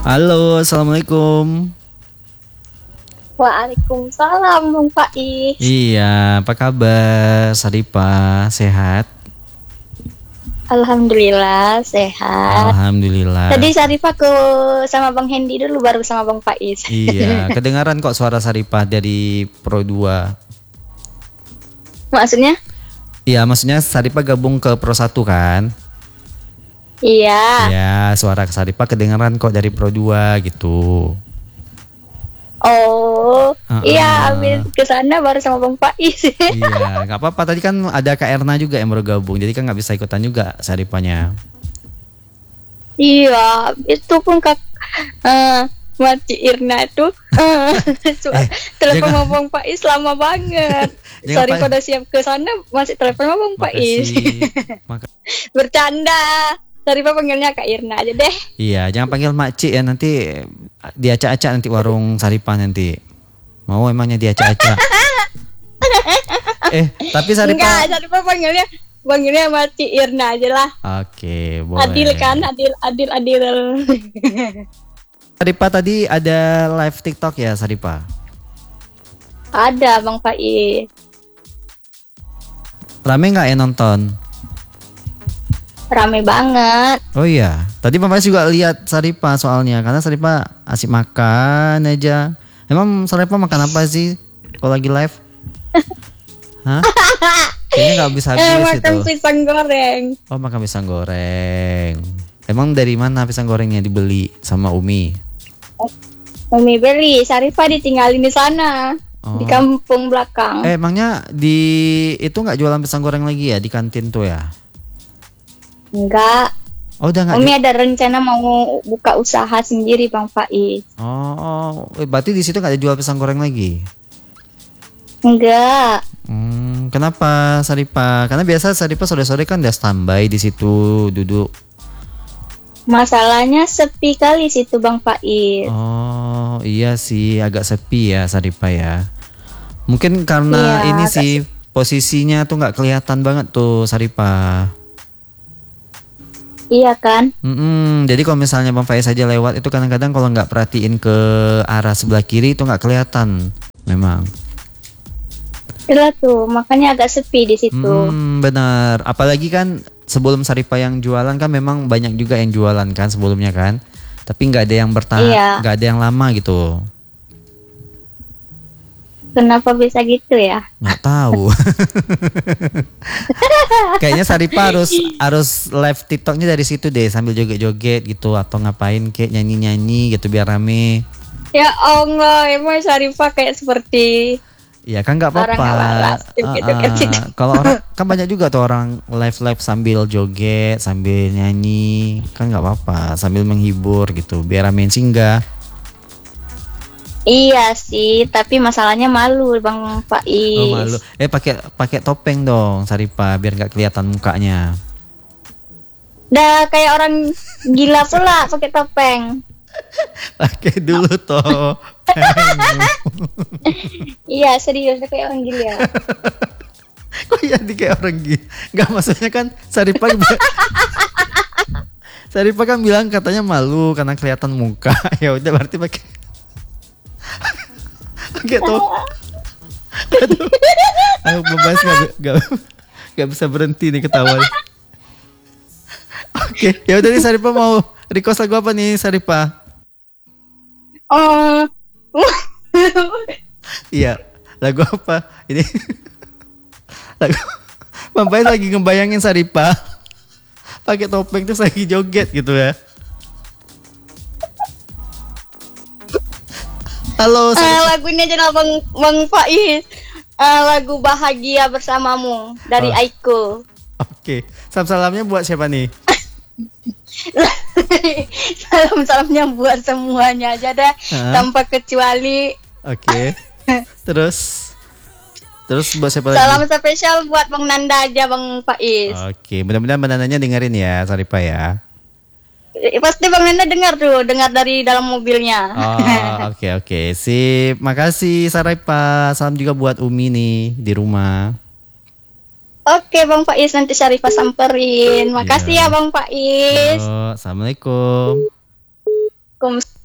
Halo, assalamualaikum. Waalaikumsalam Bang Faiz. Iya, apa kabar, Saripa? Sehat? Alhamdulillah sehat. Alhamdulillah. Tadi Sarifah sama Bang Hendy dulu baru sama Bang Faiz. Iya, kedengaran kok suara Saripa dari Pro 2. Maksudnya? Iya, maksudnya Saripa gabung ke Pro 1 kan? Iya. Iya, suara Saripa kedengaran kok dari Pro 2 gitu. Oh, iya habis ke sana baru sama Bang Faiz. Iya, nggak apa-apa. Tadi kan ada Kak Erna juga yang baru gabung, jadi kan nggak bisa ikutan juga Saripanya. Iya, itu pun Maci Irna tuh telepon sama Bang Faiz lama banget. Sarifah udah siap ke sana masih telepon sama Bang Faiz. Bercanda. Sarifah panggilnya Kak Irna aja deh. Iya, jangan panggil Makcik ya, nanti diacak-acak nanti warung Saripah nanti. Mau emangnya diacak-acak? Tapi Saripah. Enggak, Sarifah panggilnya Makcik Irna aja lah. Oke, boleh. Adil kan, adil. Saripah tadi ada live TikTok ya, Saripah? Ada Bang Faiz. Rame nggak ya nonton? Rame banget. Oh iya, tadi Bang Faiz juga lihat Saripah soalnya, karena Saripah asik makan aja. Emang Saripah makan apa sih kalau lagi live? Hah? Kayaknya nggak habis-habis itu. Makan pisang goreng. Oh, makan pisang goreng. Emang dari mana pisang gorengnya dibeli sama Umi? Umi beli, Sarifah ditinggalin di sana. Di kampung belakang. Emangnya di itu nggak jualan pisang goreng lagi ya di kantin tuh ya? Enggak. Oh, udah nggak. Umi ada rencana mau buka usaha sendiri Bang Faiz. Berarti di situ nggak ada jual pisang goreng lagi? Enggak. Kenapa Saripah? Karena biasa Saripah sore-sore kan udah standby di situ duduk. Masalahnya sepi kali situ Bang Faiz. Oh iya sih, agak sepi ya Saripah ya. Mungkin karena ini sih posisinya tuh nggak kelihatan banget tuh Saripah. Iya kan? Jadi kalau misalnya Bang Faiz aja lewat itu kadang-kadang kalau nggak perhatiin ke arah sebelah kiri itu nggak kelihatan, memang. Itulah tuh, makanya agak sepi di situ. Benar. Apalagi kan sebelum Saripah yang jualan kan memang banyak juga yang jualan kan sebelumnya kan. Tapi nggak ada yang bertahan, nggak ada yang lama gitu. Kenapa bisa gitu ya? Nggak tahu. Kayaknya Saripah harus live TikToknya dari situ deh, sambil joget-joget gitu atau ngapain kayak nyanyi-nyanyi gitu biar rame. Ya Allah, emang Sarifah kayak seperti ya kan nggak apa-apa. Kalau orang kan banyak juga tuh orang live sambil joget, sambil nyanyi, kan nggak apa-apa, sambil menghibur gitu, biar ramein singgah. Iya sih, tapi masalahnya malu Bang Faiz. Oh malu. Pakai topeng dong Saripah biar nggak kelihatan mukanya. Dah kayak orang gila pula pakai topeng. Pakai dulu toh. Iya serius kayak orang gila. Kok jadi kayak orang gila? Nggak, maksudnya kan Saripah kan bilang katanya malu karena kelihatan muka. Ya udah berarti pakai tuh. Aduh, membahas nggak bisa berhenti nih ketawa. Oke, ya udah nih Saripah mau request lagu apa nih Saripah? Iya, lagu apa? Ini lagu Bang Faiz lagi ngebayangin Saripah pakai topeng terus lagi joget gitu ya. Halo. Lagunya channel Bang Faiz. Lagu Bahagia Bersamamu dari Aiko. Oke. Salam-salamnya buat siapa nih? Salam-salamnya buat semuanya aja dah, tanpa kecuali. Oke. Terus buat siapa lagi? Salam spesial buat Bang Nanda aja Bang Faiz. Oke, mudah-mudahan Bang Nandanya dengerin ya Saripah ya. Pasti Bang Nanda dengar dari dalam mobilnya. Oh, oke. Sip. Makasih Saripah. Salam juga buat Umi nih di rumah. Oke Bang Faiz, nanti Sarifah samperin. Makasih ya Bang Faiz. Assalamualaikum. Waalaikumsalam.